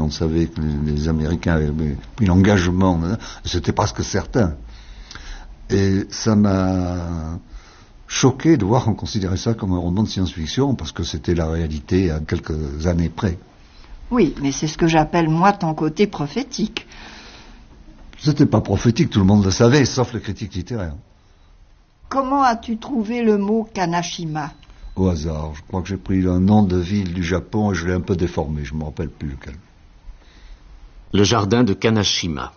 on savait que les Américains avaient pris l'engagement, c'était presque certain. Et ça m'a choqué de voir qu'on considérait ça comme un roman de science-fiction, parce que c'était la réalité à quelques années près. Oui, mais c'est ce que j'appelle, moi, ton côté prophétique. C'était pas prophétique, tout le monde le savait, sauf les critiques littéraires. Comment as-tu trouvé le mot Kanashima? Au hasard, je crois que j'ai pris un nom de ville du Japon et je l'ai un peu déformé, je ne me rappelle plus lequel. Le jardin de Kanashima.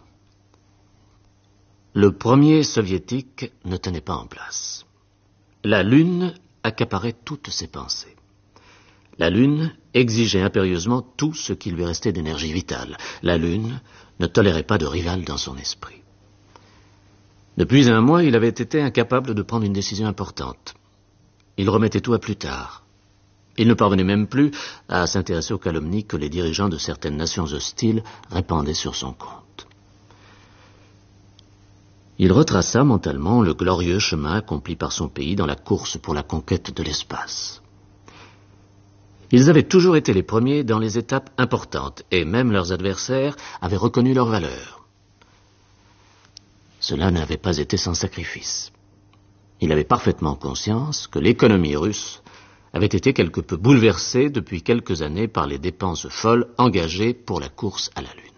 Le premier soviétique ne tenait pas en place. La Lune accaparait toutes ses pensées. La Lune exigeait impérieusement tout ce qui lui restait d'énergie vitale. La Lune ne tolérait pas de rival dans son esprit. Depuis un mois, il avait été incapable de prendre une décision importante. Il remettait tout à plus tard. Il ne parvenait même plus à s'intéresser aux calomnies que les dirigeants de certaines nations hostiles répandaient sur son compte. Il retraça mentalement le glorieux chemin accompli par son pays dans la course pour la conquête de l'espace. Ils avaient toujours été les premiers dans les étapes importantes, et même leurs adversaires avaient reconnu leur valeur. Cela n'avait pas été sans sacrifice. Il avait parfaitement conscience que l'économie russe avait été quelque peu bouleversée depuis quelques années par les dépenses folles engagées pour la course à la Lune.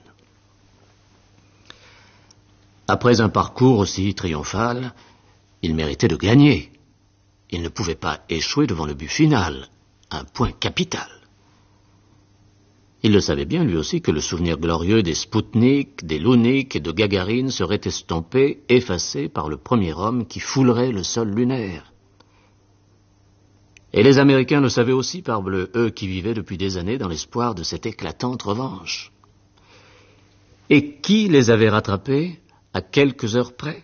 Après un parcours aussi triomphal, il méritait de gagner. Il ne pouvait pas échouer devant le but final, un point capital. Il le savait bien lui aussi que le souvenir glorieux des Spoutnik, des Lunik et de Gagarine serait estompé, effacé par le premier homme qui foulerait le sol lunaire. Et les Américains le savaient aussi, parbleu, eux qui vivaient depuis des années dans l'espoir de cette éclatante revanche. Et qui les avait rattrapés à quelques heures près?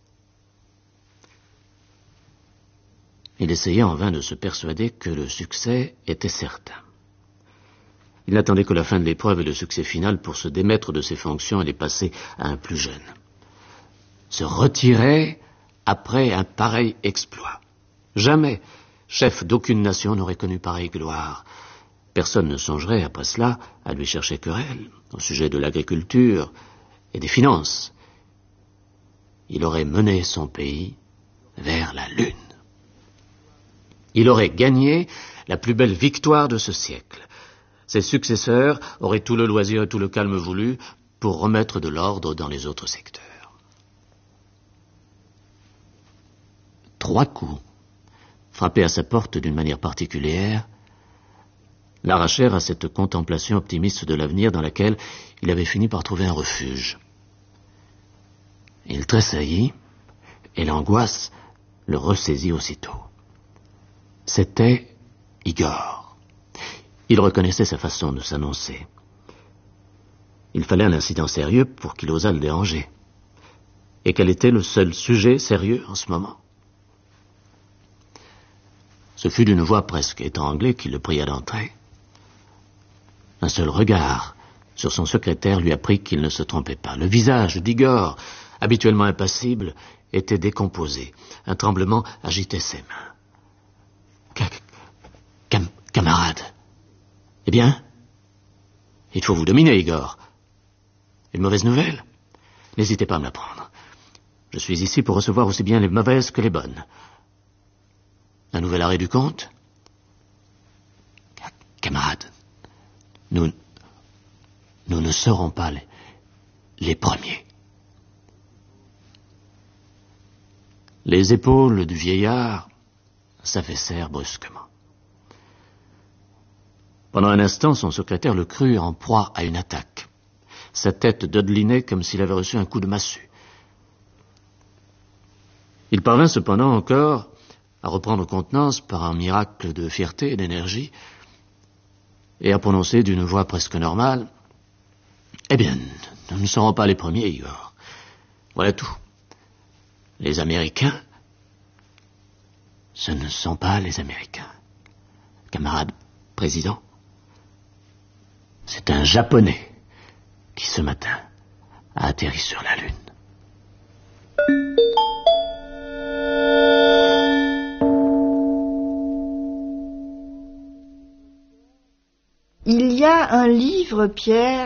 Il essayait en vain de se persuader que le succès était certain. Il n'attendait que la fin de l'épreuve et le succès final pour se démettre de ses fonctions et les passer à un plus jeune. Se retirer après un pareil exploit. Jamais chef d'aucune nation n'aurait connu pareille gloire. Personne ne songerait, après cela, à lui chercher querelle au sujet de l'agriculture et des finances. Il aurait mené son pays vers la Lune. Il aurait gagné la plus belle victoire de ce siècle. Ses successeurs auraient tout le loisir et tout le calme voulu pour remettre de l'ordre dans les autres secteurs. 3 coups, frappés à sa porte d'une manière particulière, l'arrachèrent à cette contemplation optimiste de l'avenir dans laquelle il avait fini par trouver un refuge. Il tressaillit, et l'angoisse le ressaisit aussitôt. C'était Igor. Il reconnaissait sa façon de s'annoncer. Il fallait un incident sérieux pour qu'il osât le déranger. Et quel était le seul sujet sérieux en ce moment? Ce fut d'une voix presque étranglée qui le pria d'entrer. Un seul regard sur son secrétaire lui apprit qu'il ne se trompait pas. Le visage d'Igor, habituellement impassible, était décomposé. Un tremblement agitait ses mains. Camarade. Eh bien? Il faut vous dominer, Igor. Une mauvaise nouvelle? N'hésitez pas à me l'apprendre. Je suis ici pour recevoir aussi bien les mauvaises que les bonnes. Un nouvel arrêt du compte? Camarade, nous ne serons pas les premiers. Les épaules du vieillard s'affaissèrent brusquement. Pendant un instant, son secrétaire le crut en proie à une attaque. Sa tête dodelinait comme s'il avait reçu un coup de massue. Il parvint cependant encore à reprendre contenance par un miracle de fierté et d'énergie, et à prononcer d'une voix presque normale: « Eh bien, nous ne serons pas les premiers, Igor. Voilà tout. Les Américains, ce ne sont pas les Américains. Camarade président, c'est un Japonais qui, ce matin, a atterri sur la Lune. » Il y a un livre, Pierre,